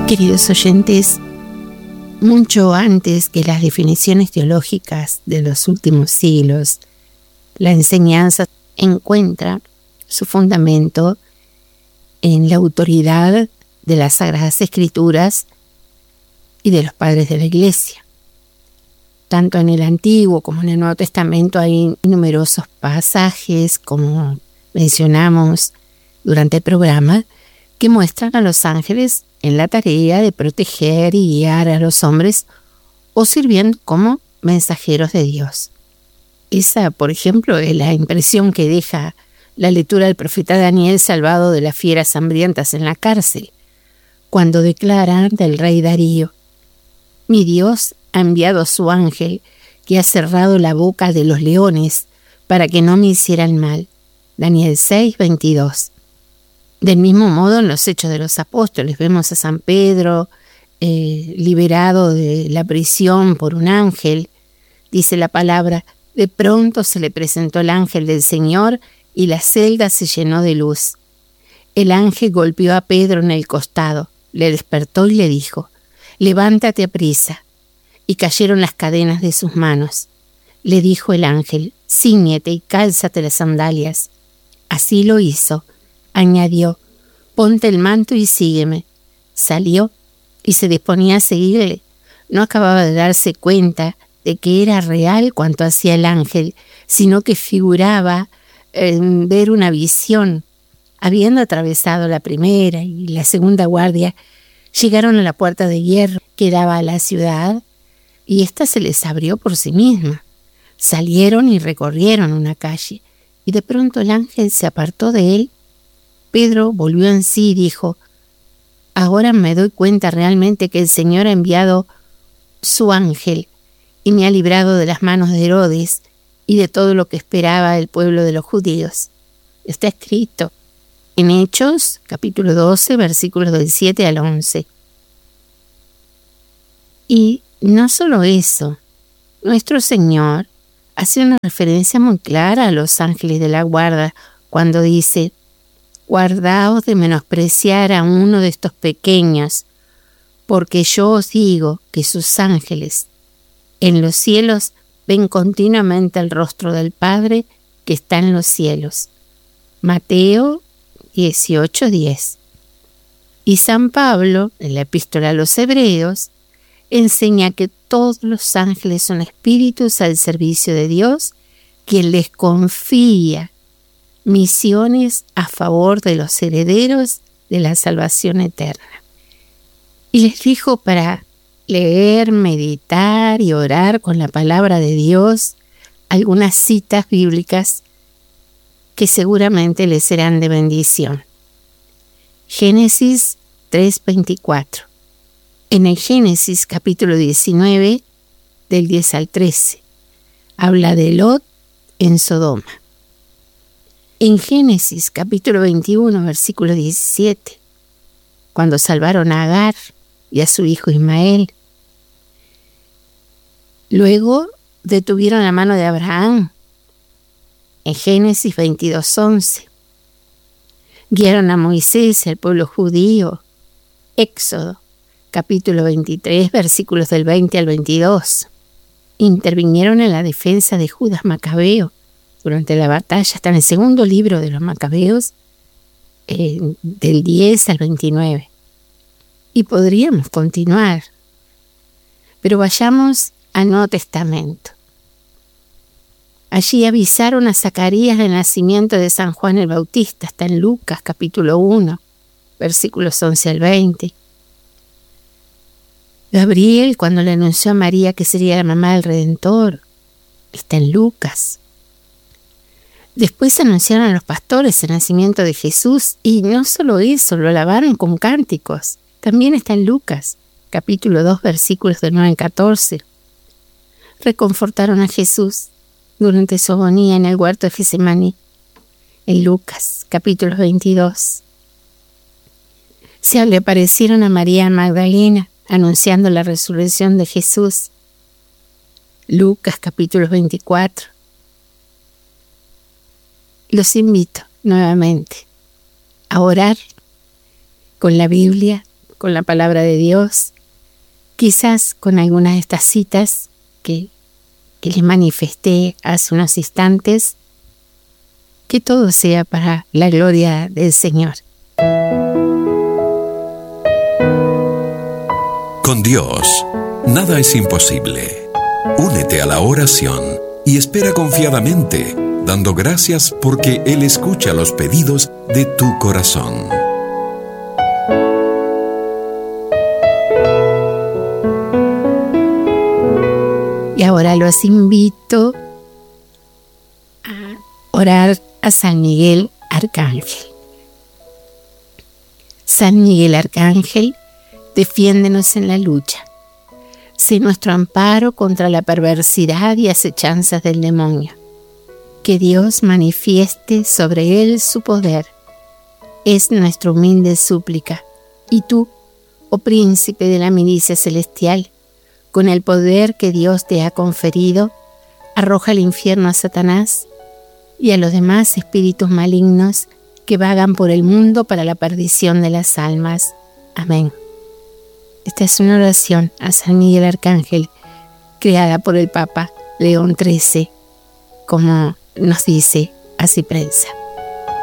Queridos oyentes, mucho antes que las definiciones teológicas de los últimos siglos, la enseñanza encuentra su fundamento en la autoridad de las Sagradas Escrituras y de los padres de la Iglesia. Tanto en el Antiguo como en el Nuevo Testamento hay numerosos pasajes, como mencionamos durante el programa, que muestran a los ángeles en la tarea de proteger y guiar a los hombres o sirviendo como mensajeros de Dios. Esa, por ejemplo, es la impresión que deja la lectura del profeta Daniel salvado de las fieras hambrientas en la cárcel, cuando declara del rey Darío: «Mi Dios ha enviado a su ángel que ha cerrado la boca de los leones para que no me hicieran mal». Daniel 6:22. Del mismo modo, en los Hechos de los Apóstoles vemos a San Pedro liberado de la prisión por un ángel. Dice la palabra: «De pronto se le presentó el ángel del Señor y la celda se llenó de luz. El ángel golpeó a Pedro en el costado, le despertó y le dijo: levántate aprisa». Y cayeron las cadenas de sus manos. Le dijo el ángel: cíñete y cálzate las sandalias. Así lo hizo. Añadió: ponte el manto y sígueme. Salió y se disponía a seguirle. No acababa de darse cuenta de que era real cuanto hacía el ángel, sino que figuraba ver una visión. Habiendo atravesado la primera y la segunda guardia, llegaron a la puerta de hierro que daba a la ciudad, y ésta se les abrió por sí misma. Salieron y recorrieron una calle, y de pronto el ángel se apartó de él. Pedro volvió en sí y dijo: ahora me doy cuenta realmente que el Señor ha enviado su ángel y me ha librado de las manos de Herodes y de todo lo que esperaba el pueblo de los judíos. Está escrito en Hechos, capítulo 12, versículos del 7 al 11. Y no solo eso, nuestro Señor hace una referencia muy clara a los ángeles de la guarda cuando dice: guardaos de menospreciar a uno de estos pequeños, porque yo os digo que sus ángeles en los cielos ven continuamente el rostro del Padre que está en los cielos. Mateo 18:10. Y San Pablo, en la epístola a los Hebreos, enseña que todos los ángeles son espíritus al servicio de Dios, quien les confía misiones a favor de los herederos de la salvación eterna. Y les dijo para leer, meditar y orar con la palabra de Dios algunas citas bíblicas que seguramente les serán de bendición. Génesis 3:24. En el Génesis capítulo 19, del 10 al 13, habla de Lot en Sodoma. En Génesis capítulo 21, versículo 17, cuando salvaron a Agar y a su hijo Ismael. Luego detuvieron la mano de Abraham. En Génesis 22:11. Guiaron a Moisés y al pueblo judío. Éxodo capítulo 23, versículos del 20 al 22. Intervinieron en la defensa de Judas Macabeo durante la batalla. Está en el segundo libro de los Macabeos, del 10 al 29. Y podríamos continuar, pero vayamos al Nuevo Testamento. Allí avisaron a Zacarías del nacimiento de San Juan el Bautista. Está en Lucas capítulo 1, versículos 11 al 20. Gabriel, cuando le anunció a María que sería la mamá del Redentor, está en Lucas. Después anunciaron a los pastores el nacimiento de Jesús, y no solo eso, lo alabaron con cánticos. También está en Lucas, capítulo 2, versículos del 9 al 14. Reconfortaron a Jesús durante su agonía en el huerto de Getsemaní, en Lucas, capítulo 22. Se le aparecieron a María Magdalena, anunciando la resurrección de Jesús. Lucas capítulo 24. Los invito nuevamente a orar con la Biblia, con la palabra de Dios, quizás con algunas de estas citas que les manifesté hace unos instantes, que todo sea para la gloria del Señor. Con Dios, nada es imposible. Únete a la oración y espera confiadamente, dando gracias porque Él escucha los pedidos de tu corazón. Y ahora los invito a orar a San Miguel Arcángel. San Miguel Arcángel, defiéndenos en la lucha. Sé nuestro amparo contra la perversidad y acechanzas del demonio. Que Dios manifieste sobre él su poder. Es nuestra humilde súplica. Y tú, oh príncipe de la milicia celestial, con el poder que Dios te ha conferido, arroja al infierno a Satanás y a los demás espíritus malignos que vagan por el mundo para la perdición de las almas. Amén. Esta es una oración a San Miguel Arcángel, creada por el Papa León XIII, como nos dice Así Prensa.